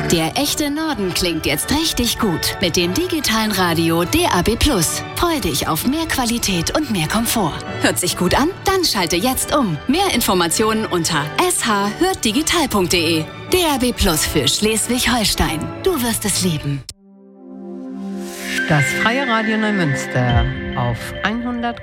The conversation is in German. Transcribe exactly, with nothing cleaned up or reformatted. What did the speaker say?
Der echte Norden klingt jetzt richtig gut mit dem digitalen Radio D A B plus. Freu dich auf mehr Qualität und mehr Komfort. Hört sich gut an? Dann schalte jetzt um. Mehr Informationen unter s h hört digital punkt d e. D A B plus für Schleswig-Holstein. Du wirst es lieben. Das Freie Radio Neumünster auf hundert